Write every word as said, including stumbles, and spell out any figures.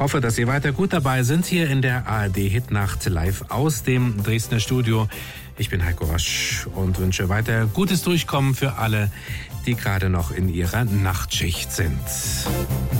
hoffe, dass Sie weiter gut dabei sind hier in der A R D Hitnacht live aus dem Dresdner Studio. Ich bin Heiko Rosch und wünsche weiter gutes Durchkommen für alle, die gerade noch in ihrer Nachtschicht sind.